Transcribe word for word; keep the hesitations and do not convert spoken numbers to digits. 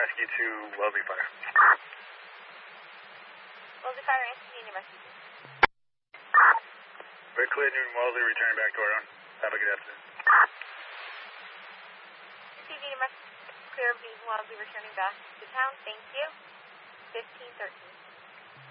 Rescue to Wellesley Fire. Wellesley Fire, answer Newton Rescue. We're clear, Newton Wellesley, return back to our own. Have a good afternoon. Newton Rescue, clear of Newton Wellesley, returning back to town. Thank you. fifteen thirteen.